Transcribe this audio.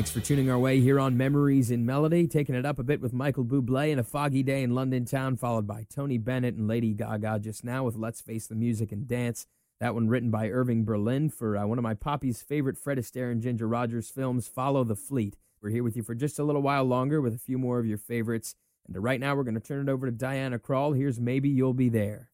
Thanks for tuning our way here on Memories in Melody, taking it up a bit with Michael Bublé and A Foggy Day in London Town, followed by Tony Bennett and Lady Gaga just now with Let's Face the Music and Dance. That one written by Irving Berlin for one of my poppy's favorite Fred Astaire and Ginger Rogers films, Follow the Fleet. We're here with you for just a little while longer with a few more of your favorites. And right now we're going to turn it over to Diana Krall. Here's Maybe You'll Be There.